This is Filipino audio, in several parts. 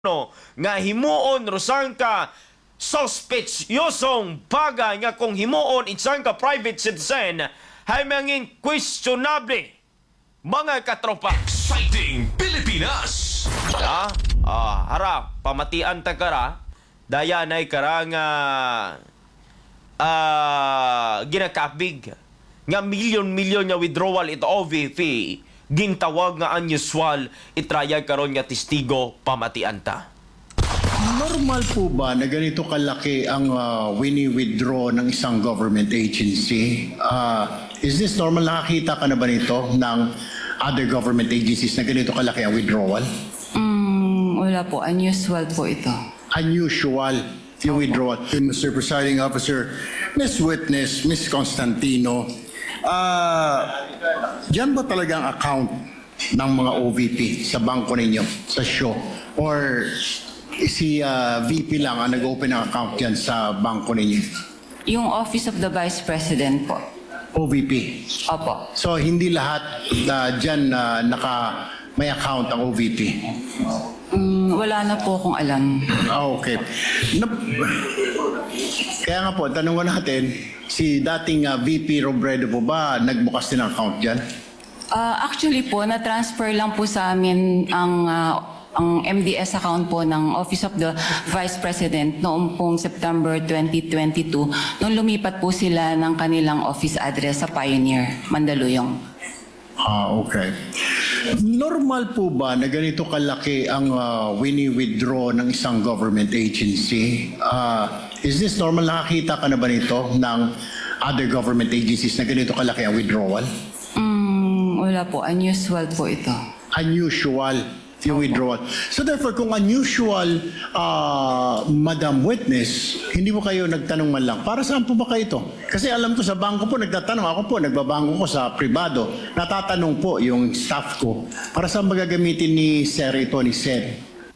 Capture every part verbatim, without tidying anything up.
no, nga himuon rosang ka sospechosong bagay nga kung himuon isang ka private citizen hay mangin questionable mga katropa. Exciting Pilipinas! Ya, ah, hara, pamatian ta kara, daya nay kara nga ah, ginakabig nga milyon-milyon nga withdrawal ito O V P gintawag nga unusual itrayag karon nga testigo pamatian ta. Normal po ba na ganito kalaki ang uh, wini-withdraw ng isang government agency? Uh, is this normal? Nakakita ka na ba nito ng other government agencies na ganito kalaki ang withdrawal? Mm, wala po. Unusual po ito. Unusual yung withdrawal. Mister Presiding Officer, Miss Witness, Miss Constantino, uh, diyan ba talagang account ng mga O V P sa bangko ninyo, sa show? Or si uh, V P lang ang nag-open ng account yan sa bangko ninyo? Yung Office of the Vice President po. O V P. Opo. So hindi lahat na dyan na naka may account ang O V P? Mm, wala na po akong alam. Ah, okay. Na, kaya nga po, tanong ko natin, si dating uh, V P Robredo po ba nagbukas din ng account dyan? Ah, actually po, na-transfer lang po sa amin ang ah, ang M D S account po ng Office of the Vice President noong pong September twenty twenty-two nung lumipat po sila ng kanilang office address sa Pioneer, Mandaluyong. Ah, okay. Normal po ba na ganito kalaki ang uh, wini-withdraw ng isang government agency? Uh, is this normal? Nakakita ka na ba nito ng other government agencies na ganito kalaki ang withdrawal? Mm, wala po. Unusual po ito. Unusual yung withdrawal. So therefore, kung unusual, uh, Madam Witness, hindi mo kayo nagtanong man lang, para saan po ba kayo ito? Kasi alam ko sa bangko po, nagtatanong ako po, nagbabangko ko sa pribado, natatanong po yung staff ko, para saan ba gagamitin ni Sir ito, ni Sir?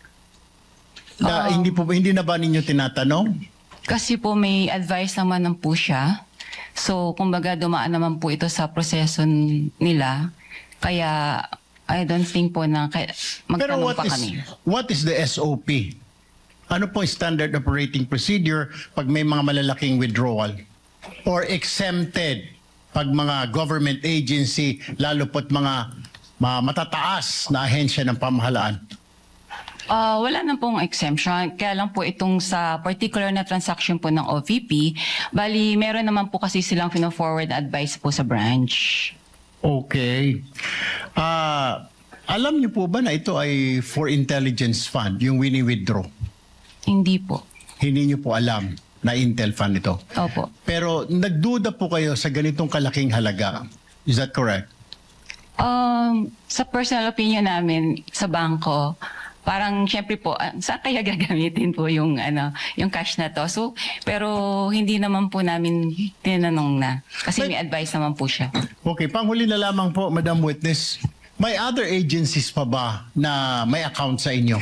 Na, Uh, hindi, po, hindi na ba ninyo tinatanong? Kasi po may advice naman ng po siya. So, kumbaga dumaan naman po ito sa proseso nila. Kaya, I don't think po na kaya, Pero magtanong what pa is, kami. what is the S O P? Ano po yung standard operating procedure pag may mga malalaking withdrawal? Or exempted pag mga government agency, lalo po't mga, mga matataas na ahensya ng pamahalaan? Ah, wala na pong exemption. Kaya lang po itong sa particular na transaction po ng O V P, bali meron naman po kasi silang fino-forward advice po sa branch. Okay. Ah, alam niyo po ba na ito ay for intelligence fund, yung wini-withdraw? Hindi po. Hindi niyo po alam na Intel fund ito? Opo. Pero nagduda po kayo sa ganitong kalaking halaga. Is that correct? Um, sa personal opinion namin sa bangko, parang syempre po, ah, saan kaya gagamitin po yung ano, yung cash na to? So, pero hindi naman po namin tinanong na kasi may advice naman po siya. Okay, panghuli na lamang po, Madam Witness. May other agencies pa ba na may account sa inyo?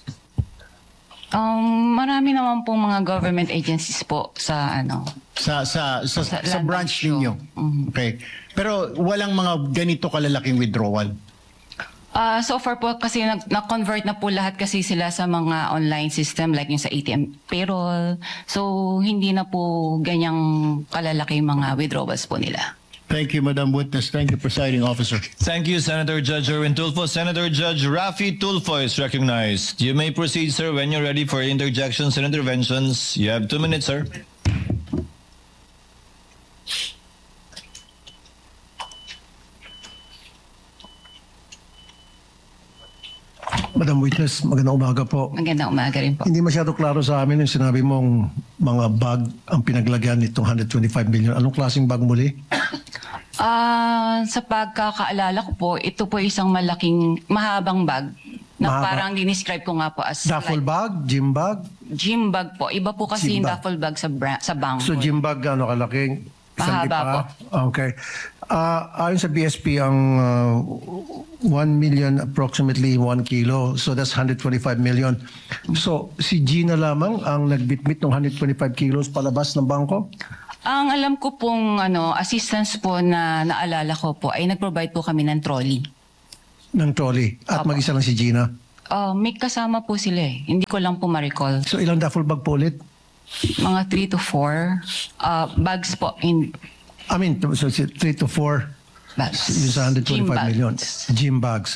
Um, marami naman pong mga government agencies po sa ano. Sa sa sa, Sa sa land branch bank ninyo? Mhm. Okay. Pero walang mga ganito kalalaking withdrawal? Ah, so far po kasi nag- na-convert na po lahat kasi sila sa mga online system like yung sa A T M payroll. So hindi na po ganyang kalalaki mga withdrawals po nila. Thank you, Madam Witness. Thank you, Presiding Officer. Thank you, Senator Judge Erwin Tulfo. Senator Judge Rafi Tulfo is recognized. You may proceed, sir, when you're ready for interjections and interventions. You have two minutes, sir. Madam Witness, magandang umaga po. Magandang umaga rin po. Hindi masyado klaro sa amin yung sinabi mong mga bag ang pinaglagyan nitong one hundred twenty-five million. Anong klaseng bag muli? Ah, sa pagkakaalala ko po, ito po isang malaking mahabang bag na Mahaba? parang dinescribe ko nga po as Duffel like bag? Gym bag? gym bag po. Iba po kasi Gym yung bag. duffel bag sa bra- sa bangko. So gym bag ano kalaking? Isang Mahaba lipa? Okay. Ah, ayon sa B S P, ang uh, one million approximately one kilo. So that's one hundred twenty-five million. So si Gina lamang ang nagbitbit ng one hundred twenty-five kilos palabas ng bangko? Ang alam ko pong ano, assistance po na naalala ko po ay nag-provide po kami ng trolley. Ng trolley. At Apo. mag-isa lang si Gina? Ah, may kasama po sila eh. Hindi ko lang po ma-recall. So ilang duffel bag po ulit? Mga three to four ah, bags po. In, I mean, so three to four bags. yung sa one hundred twenty-five Gym million. bags. Gym bags.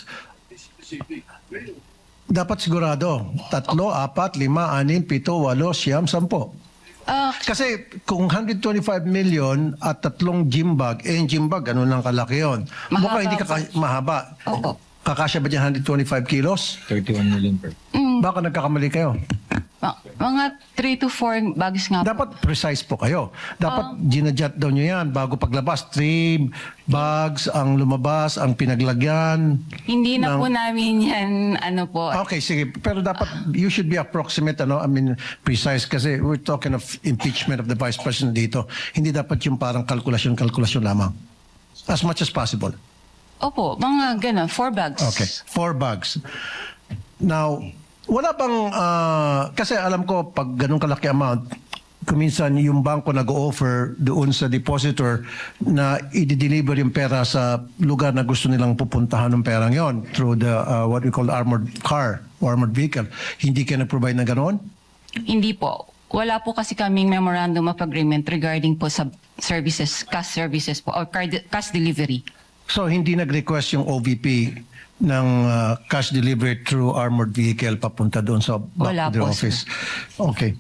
Dapat sigurado. Tatlo, apat, lima, anim, pito, walo, siyam, sampo. Ah, Kasi kung one hundred twenty-five million at tatlong gym bag, eh yung gym bag, ano nang kalaki yun? Mahaba Baka hindi ka po. mahaba. Oo. Kakasya ba dyan one hundred twenty-five kilos? thirty-one million per. Baka nagkakamali kayo. ma- mga three to four bags nga po. Dapat precise po kayo. Dapat ginadjot daw nyo yan bago paglabas. Three bags ang lumabas, ang pinaglagyan. Hindi na ng- po namin yan, ano po. Okay, sige. Pero dapat, you should be approximate, ano, I mean, precise. Kasi we're talking of impeachment of the Vice President dito. Hindi dapat yung parang kalkulasyon-kalkulasyon lamang. As much as possible. Opo, mga gano'n, four bags. Okay. Four bags. Now, wala bang, ah, kasi alam ko, pag ganun kalaki amount, kuminsan yung bangko nag-offer doon sa depositor na i-deliver yung pera sa lugar na gusto nilang pupuntahan ng perang yon through the, ah, what we call armored car, or armored vehicle. Hindi kayo nag-provide na ganoon? Hindi po. Wala po kasi kaming memorandum of agreement regarding po sa services, cash services po, or card- cash delivery. So, hindi nag-request yung O V P ng ah, cash delivery through armored vehicle papunta doon sa back Wala of the po, office? Okay.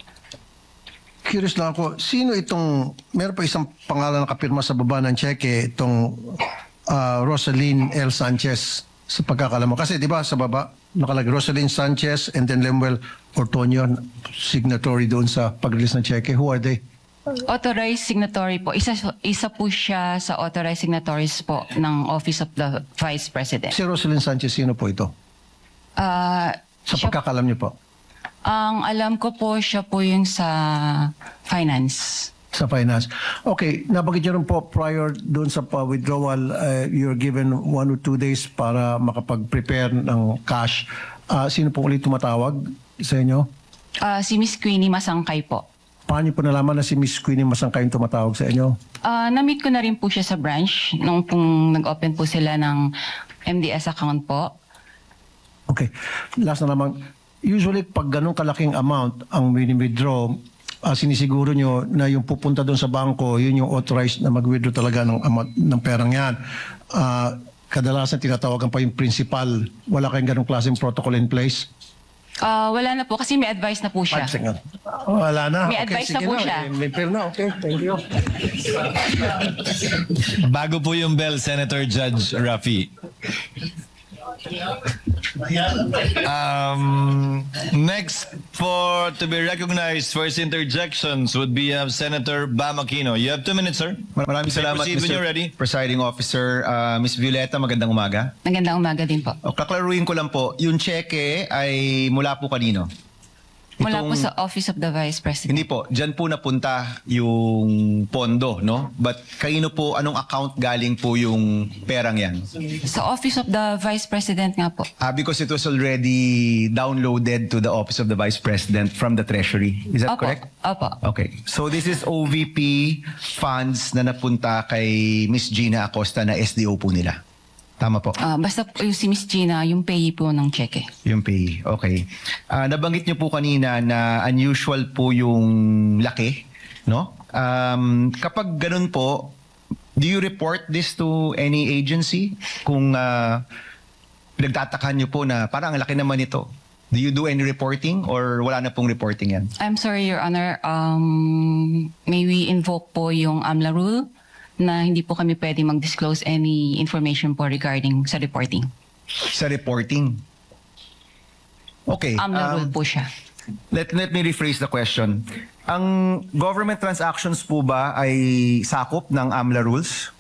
Curious lang ako, sino itong, meron pa isang pangalan na kapirma sa baba ng cheque, itong ah, Rosaline L. Sanchez, sa pagkakalam mo. Kasi di ba sa baba, nakalagay Rosaline Sanchez and then Lemuel Ortonio, signatory doon sa pag-release ng cheque. Who are they? Authorized signatory po. Isa, isa po siya sa authorized signatories po ng Office of the Vice President. Si Rosaline Sanchez, sino po ito? Ah, Sa siya- pagkakalam niyo po. ang alam ko po siya po yung sa finance. Sa finance. Okay, nabanggit niyo rin po prior doon sa pa- withdrawal, uh, you're given one or two days para makapag-prepare ng cash. Ah, sino po ulit tumatawag sa inyo? Ah, si Miss Queenie Masangkay po. Paano niyo po nalaman na si Miss Queenie Masangkay yung tumatawag sa inyo? Ah, na-meet ko na rin po siya sa branch nung pong nag-open po sila ng M D S account po. Okay. Last na naman, usually pag ganun kalaking amount ang wini-withdraw, ah, sinisiguro nyo na yung pupunta doon sa bangko, yun yung authorized na mag-withdraw talaga ng amount ng perang yan. Ah, kadalasan tinatawagan pa yung principal. Wala kayong ganung klaseng protocol in place? Ah, wala na po kasi may advice na po siya. Five seconds. Wala na. May Okay, advice na sige po siya. Eh, May pera na. Okay, thank you. Bago po yung bell, Senator Judge Rafi. Um, next for to be recognized for his interjections would be uh, Senator Bam Aquino. You have two minutes, sir. Maraming salamat, Proceed when Mister you're ready. Presiding Officer. Uh, Miss Violeta, magandang umaga. Magandang umaga din po. O, kaklaruhin ko lang po, yung cheque ay mula po kanino? Mula po Itong- sa Office of the Vice President. Hindi po, dyan po napunta yung pondo, no? But kanino po, anong account galing po yung perang yan? Sa Office of the Vice President nga po. Ah, because it was already downloaded to the Office of the Vice President from the Treasury. Is that Opo. correct? Opo. Okay. So this is O V P funds na napunta kay Miss Gina Acosta na S D O po nila. Tama po. Ah, basta po yung si Miss Gina, yung payee po ng cheque. Yung pay. Okay. Ah, nabanggit niyo po kanina na unusual po yung laki, no? Um, kapag ganun po, do you report this to any agency? Kung uh, pinagtatakan niyo po na parang ang laki naman ito. Do you do any reporting or wala na pong reporting yan? I'm sorry, Your Honor. Um, may we invoke po yung AMLA rule na hindi po kami pwede mag-disclose any information po regarding sa reporting. Sa reporting? Okay. AMLA um, rule po siya. Let, let me rephrase the question. Ang government transactions po ba ay sakop ng AMLA rules?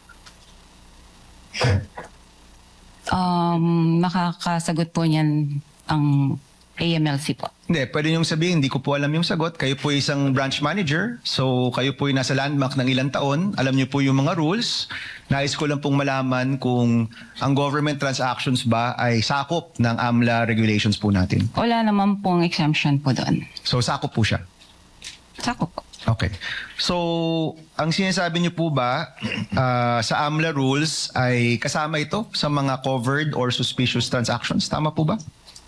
Um, makakasagot po niyan ang A M L C po. Hindi, pwede niyong sabihin, hindi ko po alam yung sagot. Kayo po isang branch manager, so kayo po yung nasa landmark ng ilang taon. Alam niyo po yung mga rules. Nais ko lang pong malaman kung ang government transactions ba ay sakop ng AMLA regulations po natin. Wala naman pong exemption po doon. So sakop po siya. Sako po. Okay. So, ang sinasabi niyo po ba ah, sa AMLA rules ay kasama ito sa mga covered or suspicious transactions? Tama po ba?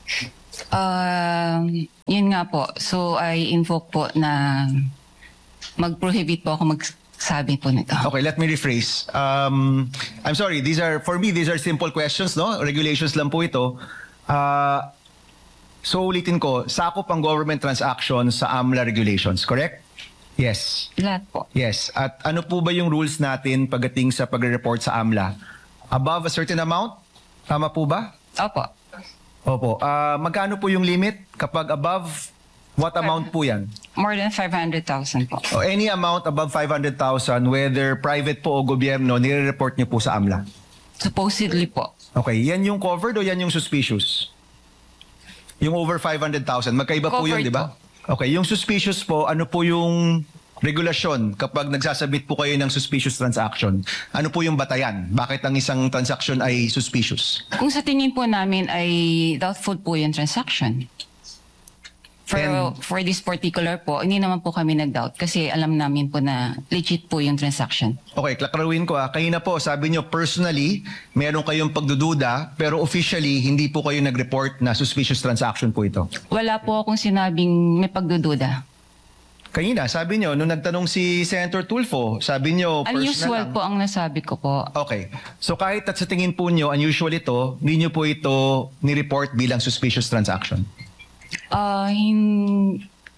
Um, yun nga po. So, I invoke po na mag-prohibit po ako magsabi po nito. Okay, let me rephrase. Um, I'm sorry, these are, for me, these are simple questions, no? Regulations lang po ito. Uh, so, ulitin ko, sakop ang government transactions sa AMLA regulations, correct? Yes. Lahat po. Yes. At ano po ba yung rules natin pagdating sa pagre-report sa AMLA? Above a certain amount? Tama po ba? Opo. Opo. Ah, magkano po yung limit? Kapag above, what amount po yan? More than five hundred thousand po. O any amount above five hundred thousand, whether private po o gobyerno, nire-report niyo po sa AMLA. Supposedly po. Okay, yan yung covered o yan yung suspicious? Yung over five hundred thousand, magkaiba po yun, Covered di ba? Okay, yung suspicious po, ano po yung regulasyon kapag nagsasabit po kayo ng suspicious transaction? Ano po yung batayan? Bakit ang isang transaction ay suspicious? Kung sa tingin po namin ay doubtful po yung transaction. For, And- for this particular po, hindi naman po kami nag-doubt kasi alam namin po na legit po yung transaction. Okay, klaklaruin ko ah. Kanina po, sabi nyo personally, meron kayong pagdududa, pero officially, hindi po kayo nag-report na suspicious transaction po ito. Wala po akong sinabing may pagdududa. Kanina, sabi nyo, nung nagtanong si Senator Tulfo, sabi nyo personal Unusual lang. po ang nasabi ko po. Okay. So kahit at sa tingin po nyo, unusual ito, hindi nyo po ito ni-report bilang suspicious transaction. Ah, hin...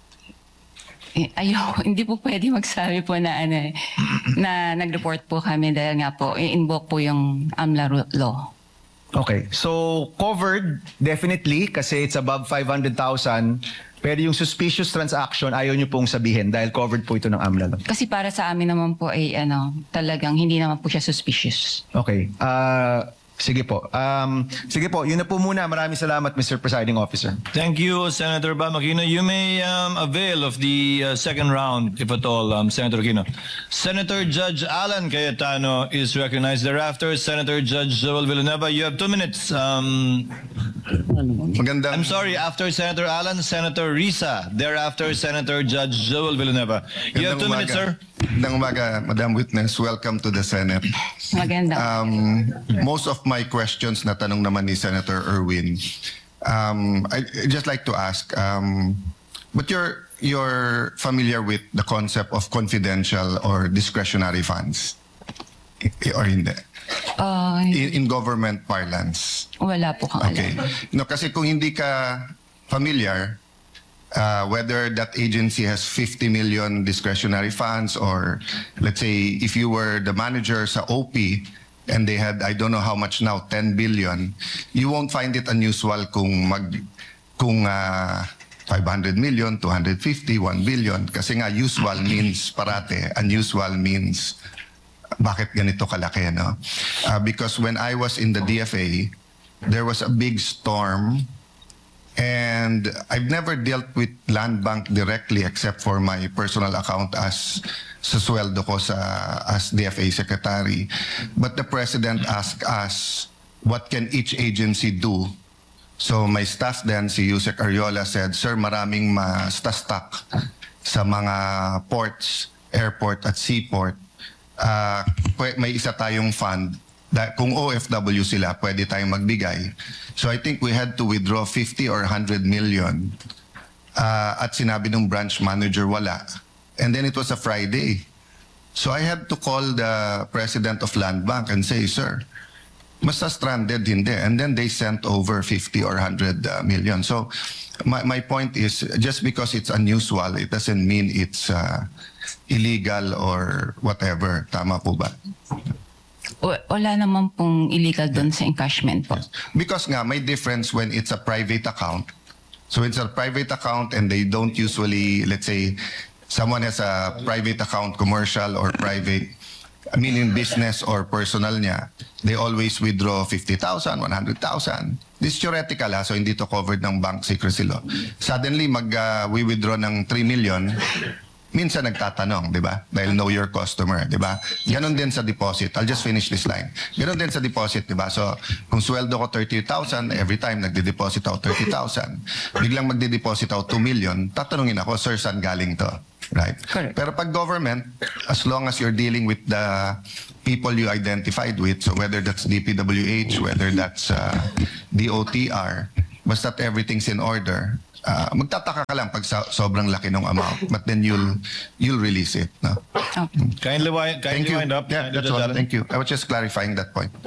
eh, Ayaw, hindi po pwede magsabi po na ano eh, na nag-report po kami dahil nga po, i-invoke po yung AMLA ru- law. Okay. So covered, definitely, kasi it's above five hundred thousand. Pero yung suspicious transaction, ayaw nyo pong sabihin dahil covered po ito ng AMLA law. Kasi para sa amin naman po ay ano, talagang hindi naman po siya suspicious. Okay. Ah, sige po. Um, sige po, yun na po muna. Maraming salamat, Mister Presiding Officer. Thank you, Senator Bam Aquino. You may um, avail of the uh, second round, if at all, um, Senator Aquino. Senator Judge Alan Cayetano is recognized. Thereafter, Senator Judge Joel Villanueva, you have two minutes. Um, Magandang, I'm sorry, after Senator Alan, Senator Risa. Thereafter, Senator Judge Joel Villanueva. You have two minutes, sir. Magandang umaga, Madam Witness. Welcome to the Senate. Maganda. Um, most of my questions na tanong naman ni Senator Erwin, um, I I'd just like to ask, um, but you're, you're familiar with the concept of confidential or discretionary funds? I- Or hindi? Ah, In, in government parlance. wala po kang Okay. alam. No, kasi kung hindi ka familiar, uh, whether that agency has fifty million discretionary funds or let's say if you were the manager sa O P and they had, I don't know how much now, ten billion, you won't find it unusual kung mag, kung uh, five hundred million, two hundred fifty, one billion. Kasi nga usual means parate, unusual means bakit ganito kalaki, no? Uh, because when I was in the D F A, there was a big storm and I've never dealt with land bank directly except for my personal account as sa sweldo ko sa as D F A secretary. But the president asked us what can each agency do. So my staff then, si Yusek Ariola said, Sir, maraming ma-stuck sa mga ports, airport at seaport. Uh, pwe- may isa tayong fund da, kung O F W sila, pwede tayong magbigay. So I think we had to withdraw fifty or one hundred million. Uh, at sinabi ng branch manager, wala. And then it was a Friday. So I had to call the president of Land Bank and say, sir, basta stranded, hindi. And then they sent over fifty or one hundred uh, million. So my, my point is, just because it's unusual, it doesn't mean it's uh, illegal or whatever. Tama po ba? W- Wala naman pong illegal doon sa encashment po. Because nga, may difference when it's a private account. So it's a private account and they don't usually, let's say, someone has a private account, commercial or private, meaning business or personal niya, they always withdraw fifty thousand, one hundred thousand. This is theoretical ha, so hindi to covered ng bank secrecy law. Suddenly, mag, uh, we withdraw ng three million, minsan nagtatanong, di ba? Dahil know your customer, di ba? Ganon din sa deposit. I'll just finish this line. Ganon din sa deposit, di ba? So, kung sweldo ko thirty thousand, every time nagde-deposit ako thirty thousand, biglang magde-deposit ako two million, tatanungin ako, sir, saan galing to? Right? Correct. Pero pag government, as long as you're dealing with the people you identified with, so whether that's D P W H, whether that's uh, D O T R, basta't everything's in order, uh, magtataka ka lang pag sa- sobrang laki ng amount, but then you'll you'll release it. No? Okay. Kindly wind, Thank kindly you. wind up. Yeah, Senator that's Judge all. Allen. Thank you. I was just clarifying that point.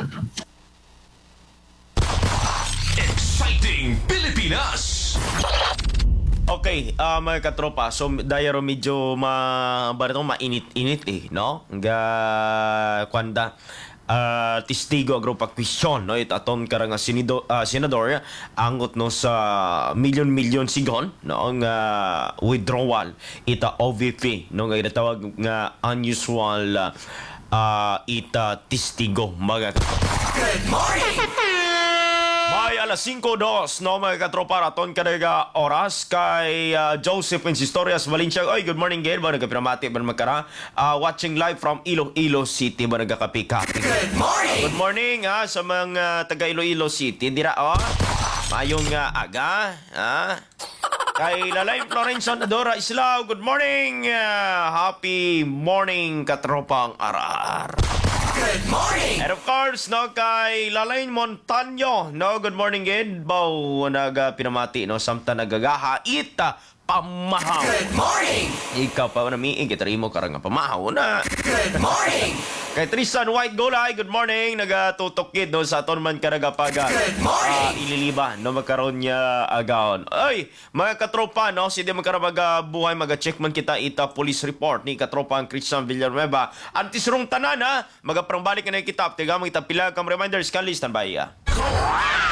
Exciting Pilipinas! Okay, ah, mga katropa, so dayaro medyo ma barito mainit-init eh, no? Nga kwanda ah, testigo agro pa question, no? Ito aton karang sinido, ah, senador angot no sa milyon-milyon sigon, no? Nga withdrawal ita O V P, no? Nga tawag nga unusual ah, ita testigo, mga katropa. Good morning! May alas singko dos, no, mga katropa, raton kadaga oras kay uh, Joseph Insistorias Valencia. Oy, good morning, Gail. Ba nagkapinamati ba magkara? Uh, watching live from Iloilo City ba nagkakapika? Good morning! Good morning, ha, sa mga taga Iloilo City. Dira, oh. Mayong uh, aga, ha? Kay Lalay Florencio Nadora Islao, good morning. Uh, happy morning, katropang arar. Good morning! And of course, no, kay Lalain Montaño, no, good morning, Gid. Bow, naga pinamati, no, samta nagagaha, ita, pamahaw. Good morning! Ikaw pa na miing, kitari mo karang nga pamahaw na. Good morning! Kay Tristan White Golay, good morning. Nagatutok kid, no, sa aton man karagapaga. Good morning! Ah, ililiba, no, magkaroon niya agaon. Ay, mga katropa, no, si di magkarabaga buhay, maga-check man kita ita police report ni katropa ang Christian Villanueva. Antisrong tanan, ha, magaprang balik na kita, tiga, magitapila kam reminders, kan listan ba iya?